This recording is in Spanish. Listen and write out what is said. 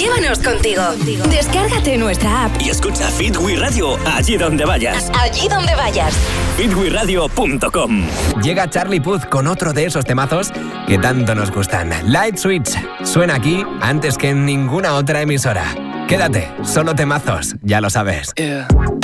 Llévanos contigo. Descárgate nuestra app y escucha Fit We Radio allí donde vayas. Allí donde vayas. fitweradio.com. Llega Charlie Puth con otro de esos temazos que tanto nos gustan. Light Switch. Suena aquí antes que en ninguna otra emisora. Quédate, solo temazos, ya lo sabes. Yeah.